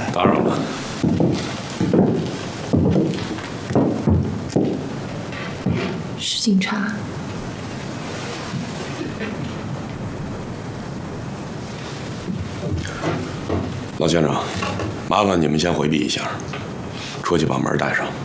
打扰了。 是警察。 老先生，麻烦你们先回避一下，出去把门带上。